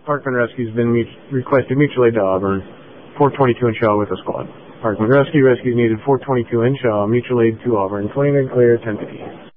Parkman Rescue's been requested mutual aid to Auburn. 422 in Shaw with a squad. Parkman Rescue needed 422 in Shaw, mutual aid to Auburn. 20 clear, 1050.